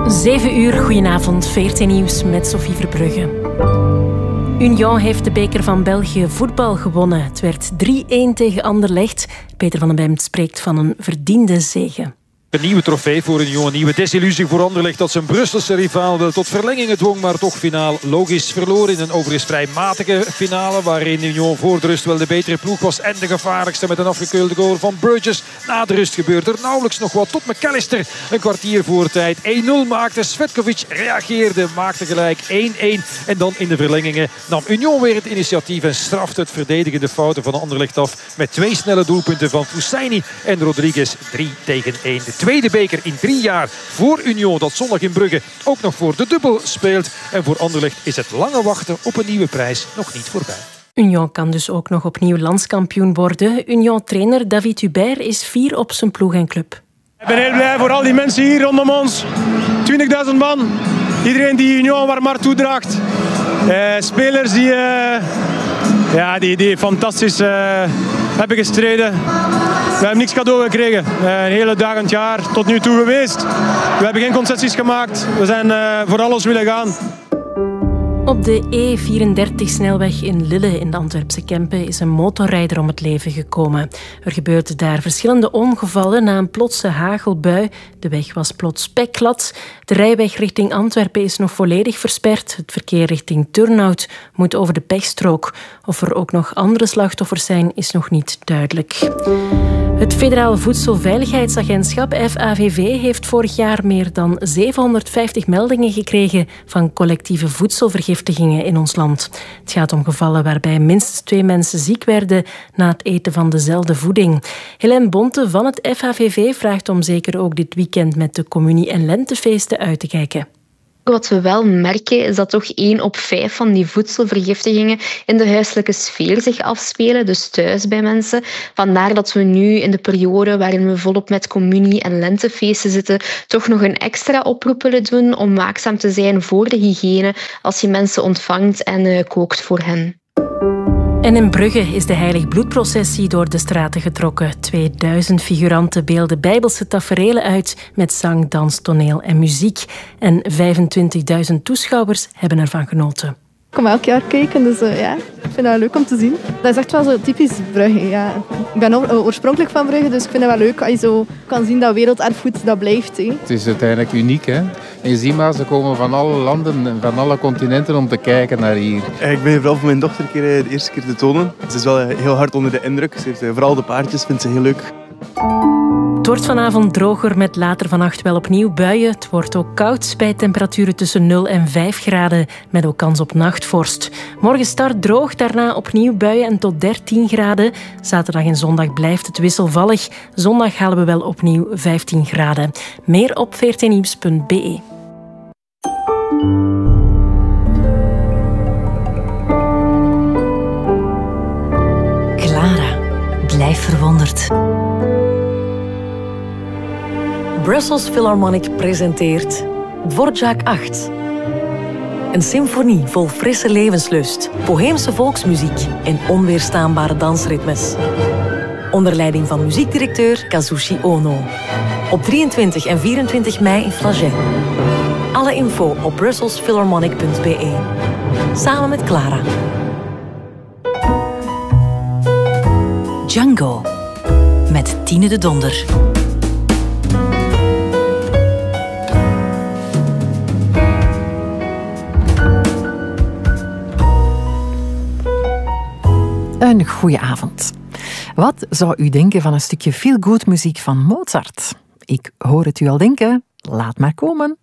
7 uur, goedenavond, VRT Nieuws met Sophie Verbrugge. Union heeft de beker van België voetbal gewonnen. Het werd 3-1 tegen Anderlecht. Peter van den Bemt spreekt van een verdiende zege. Een nieuwe trofee voor Union, een nieuwe desillusie voor Anderlecht dat zijn Brusselse rivaal wel tot verlengingen dwong, maar toch finaal logisch verloor in een overigens vrij matige finale waarin Union voor de rust wel de betere ploeg was en de gevaarlijkste met een afgekeurde goal van Burgess. Na de rust gebeurde er nauwelijks nog wat tot McAllister een kwartier voor tijd 1-0 maakte. Svetkovic reageerde, maakte gelijk 1-1 en dan in de verlengingen nam Union weer het initiatief en strafte het verdedigende fouten van Anderlecht af met 2 snelle doelpunten van Fousseyni en Rodriguez, 3-1. De tweede beker in 3 jaar voor Union dat zondag in Brugge ook nog voor de dubbel speelt. En voor Anderlecht is het lange wachten op een nieuwe prijs nog niet voorbij. Union kan dus ook nog opnieuw landskampioen worden. Union-trainer David Hubert is fier op zijn ploeg en club. Ik ben heel blij voor al die mensen hier rondom ons. 20.000 man. Iedereen die Union een warm hart toedraagt. Spelers die fantastisch hebben gestreden. We hebben niks cadeau gekregen. Een hele dagend jaar tot nu toe geweest. We hebben geen concessies gemaakt. We zijn voor alles willen gaan. Op de E34-snelweg in Lille in de Antwerpse Kempen is een motorrijder om het leven gekomen. Er gebeurden daar verschillende ongevallen na een plotse hagelbui. De weg was plots spekglad. De rijweg richting Antwerpen is nog volledig versperd. Het verkeer richting Turnhout moet over de pechstrook. Of er ook nog andere slachtoffers zijn, is nog niet duidelijk. Het Federaal Voedselveiligheidsagentschap, FAVV, heeft vorig jaar meer dan 750 meldingen gekregen van collectieve voedselvergiftigingen in ons land. Het gaat om gevallen waarbij minstens 2 mensen ziek werden na het eten van dezelfde voeding. Helene Bonte van het FAVV vraagt om zeker ook dit weekend met de communie- en lentefeesten uit te kijken. Wat we wel merken is dat toch 1 op 5 van die voedselvergiftigingen in de huiselijke sfeer zich afspelen, dus thuis bij mensen. Vandaar dat we nu in de periode waarin we volop met communie- en lentefeesten zitten, toch nog een extra oproep willen doen om waakzaam te zijn voor de hygiëne als je mensen ontvangt en kookt voor hen. En in Brugge is de Heilig Bloedprocessie door de straten getrokken. 2000 figuranten beelden bijbelse taferelen uit met zang, dans, toneel en muziek. En 25.000 toeschouwers hebben ervan genoten. Ik kom elk jaar kijken, dus ik vind dat leuk om te zien. Dat is echt wel zo typisch Brugge. Ja. Ik ben oorspronkelijk van Brugge, dus ik vind het wel leuk als je zo kan zien dat werelderfgoed dat blijft. Hè. Het is uiteindelijk uniek. Hè? En je ziet maar, ze komen van alle landen en van alle continenten om te kijken naar hier. Ik ben hier vooral voor mijn dochter de eerste keer te tonen. Ze is wel heel hard onder de indruk. Ze heeft vooral de paardjes, vindt ze heel leuk. Het wordt vanavond droger met later vannacht wel opnieuw buien. Het wordt ook koud bij temperaturen tussen 0 en 5 graden, met ook kans op nachtvorst. Morgen start droog, daarna opnieuw buien en tot 13 graden. Zaterdag en zondag blijft het wisselvallig. Zondag halen we wel opnieuw 15 graden. Meer op vrtnieuws.be. Clara, blijf verwonderd. Brussels Philharmonic presenteert Dvorak 8. Een symfonie vol frisse levenslust, boheemse volksmuziek en onweerstaanbare dansritmes. Onder leiding van muziekdirecteur Kazushi Ono. Op 23 en 24 mei in Flagey. Alle info op brusselsphilharmonic.be. Samen met Clara. Django. Met Tine de Donder. Een goeie avond. Wat zou u denken van een stukje feel-good muziek van Mozart? Ik hoor het u al denken. Laat maar komen.